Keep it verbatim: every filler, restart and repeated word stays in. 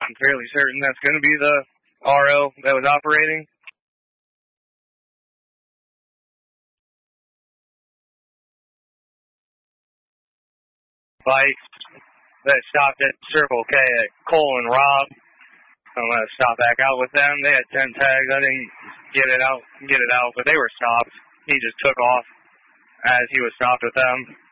I'm fairly certain that's going to be the R O that was operating. Bikes that stopped at Circle K at Cole and Rob. I'm going to stop back out with them. They had ten tags. I didn't get it out, get it out, but they were stopped. He just took off as he was stopped with them.